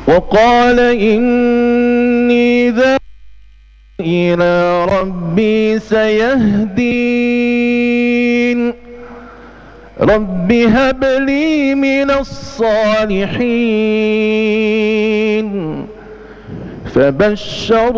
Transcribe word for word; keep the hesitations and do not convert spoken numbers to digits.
وقال إني ذاهب إلى ربي سيهدين رب هب لي من الصالحين فبشر